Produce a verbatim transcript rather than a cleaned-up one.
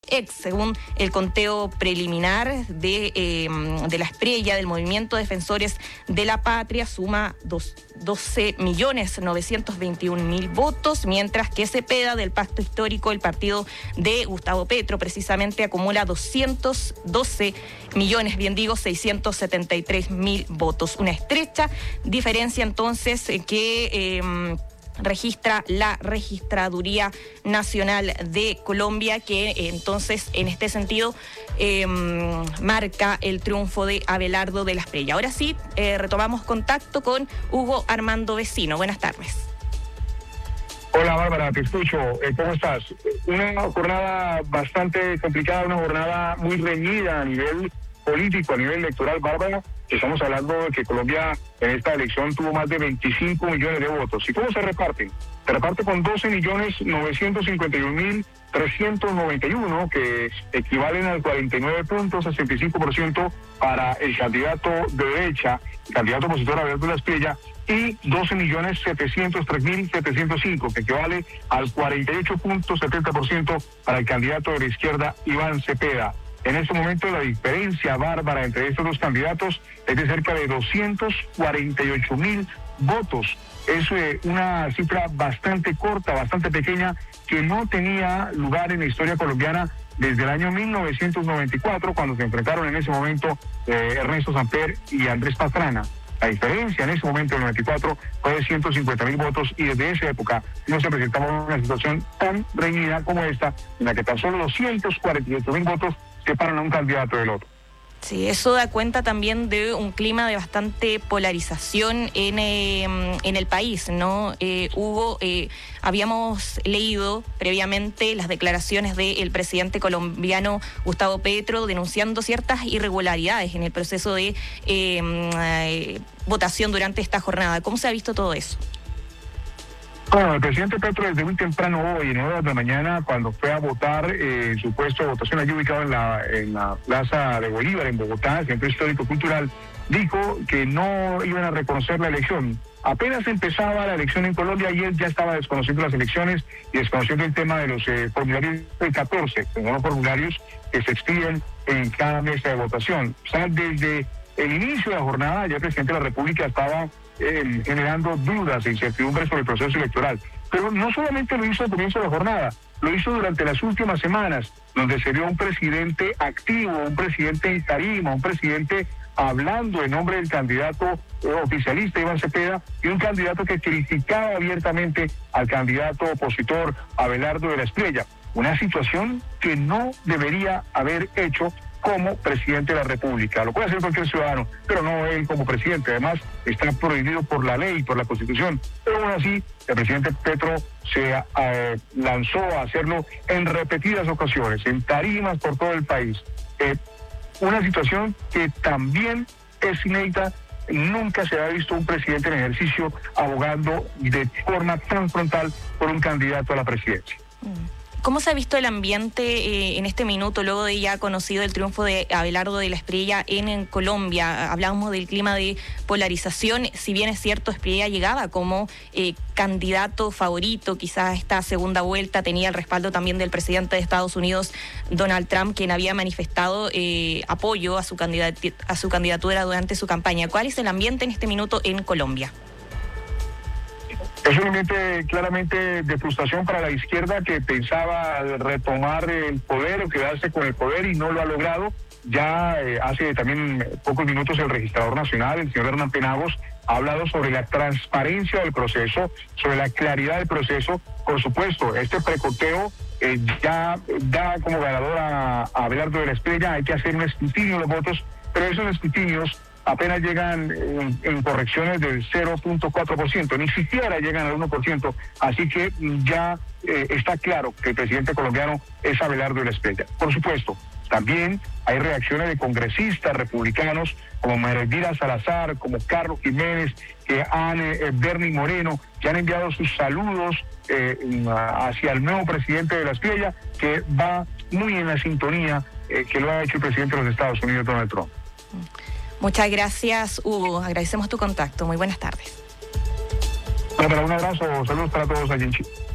ex. Según el conteo preliminar de, eh, de la Espriella, del Movimiento Defensores de la Patria, suma doce millones novecientos veintiún mil votos, mientras que Cepeda, del Pacto Histórico, el partido de Gustavo Petro, precisamente acumula doscientos doce millones, bien digo, seiscientos setenta y tres mil votos. Una estrecha diferencia entonces eh, que... Eh, registra la Registraduría Nacional de Colombia, que eh, entonces en este sentido eh, marca el triunfo de Abelardo de la Espriella. Ahora sí, eh, retomamos contacto con Hugo Armando Vecino. Buenas tardes. Hola Bárbara, te escucho. Eh, ¿Cómo estás? Una jornada bastante complicada, una jornada muy reñida a nivel político, a nivel electoral, Bárbara. Estamos hablando de que Colombia en esta elección tuvo más de veinticinco millones de votos. ¿Y cómo se reparten? Se reparte con doce millones novecientos cincuenta y un mil trescientos noventa y uno, que equivalen al cuarenta y nueve punto sesenta y cinco por ciento para el candidato de derecha, el candidato opositor Abelardo de la Espriella, y doce millones setecientos tres mil setecientos cinco, que equivale al cuarenta y ocho punto setenta por ciento para el candidato de la izquierda, Iván Cepeda. En este momento la diferencia, Bárbara, entre estos dos candidatos es de cerca de doscientos cuarenta y ocho mil votos. Es eh, una cifra bastante corta, bastante pequeña, que no tenía lugar en la historia colombiana desde el año mil novecientos noventa y cuatro, cuando se enfrentaron en ese momento eh, Ernesto Samper y Andrés Pastrana. La diferencia en ese momento, en el noventa y cuatro, fue de ciento cincuenta mil votos, y desde esa época no se presentaba una situación tan reñida como esta, en la que tan solo doscientos cuarenta y ocho mil votos separan a un candidato del otro. Sí, eso da cuenta también de un clima de bastante polarización en, eh, en el país, ¿no? Eh, Hugo, eh, habíamos leído previamente las declaraciones del presidente colombiano Gustavo Petro denunciando ciertas irregularidades en el proceso de eh, eh, votación durante esta jornada. ¿Cómo se ha visto todo eso? Bueno, el presidente Petro desde muy temprano hoy, en horas de la mañana, cuando fue a votar eh, su puesto de votación allí ubicado en la, en la Plaza de Bolívar, en Bogotá, Centro Histórico Cultural, dijo que no iban a reconocer la elección. Apenas empezaba la elección en Colombia y él ya estaba desconociendo las elecciones y desconociendo el tema de los eh, formularios del catorce, que son los formularios que se expiden en cada mesa de votación. O sea, desde el inicio de la jornada, ya el presidente de la República estaba Eh, generando dudas e incertidumbres sobre el proceso electoral. Pero no solamente lo hizo al comienzo de la jornada, lo hizo durante las últimas semanas, donde se vio un presidente activo, un presidente en tarima, un presidente hablando en nombre del candidato eh, oficialista Iván Cepeda, y un candidato que criticaba abiertamente al candidato opositor Abelardo de la Espriella. Una situación que no debería haber hecho como presidente de la República. Lo puede hacer cualquier ciudadano, pero no él como presidente. Además, está prohibido por la ley, por la Constitución. Pero aún así, el presidente Petro se eh, lanzó a hacerlo en repetidas ocasiones, en tarimas por todo el país. Eh, una situación que también es inédita. Nunca se ha visto un presidente en ejercicio abogando de forma tan frontal por un candidato a la presidencia. Mm. ¿Cómo se ha visto el ambiente eh, en este minuto, luego de ya conocido el triunfo de Abelardo de la Espriella en, en Colombia? Hablábamos del clima de polarización. Si bien es cierto, Espriella llegaba como eh, candidato favorito, quizás esta segunda vuelta tenía el respaldo también del presidente de Estados Unidos, Donald Trump, quien había manifestado eh, apoyo a su, candidat- a su candidatura durante su campaña. ¿Cuál es el ambiente en este minuto en Colombia? Es un ambiente claramente de frustración para la izquierda, que pensaba retomar el poder o quedarse con el poder y no lo ha logrado. Ya eh, hace también pocos minutos el registrador nacional, el señor Hernán Penagos, ha hablado sobre la transparencia del proceso, sobre la claridad del proceso. Por supuesto, este preconteo eh, ya da como ganador a, a Abelardo de la Espriella. Hay que hacer un escrutinio de los votos, pero esos escrutinios apenas llegan en, en correcciones del cero punto cuatro por ciento, ni siquiera llegan al uno por ciento, así que ya eh, está claro que el presidente colombiano es Abelardo de la Espriella. Por supuesto, también hay reacciones de congresistas republicanos como María Elvira Salazar, como Carlos Jiménez, que han, eh, Bernie Moreno, que han enviado sus saludos eh, hacia el nuevo presidente de la Espriella, que va muy en la sintonía eh, que lo ha hecho el presidente de los Estados Unidos, Donald Trump. Muchas gracias, Hugo. Agradecemos tu contacto. Muy buenas tardes. Bueno, un abrazo, saludos para todos allí en Chile.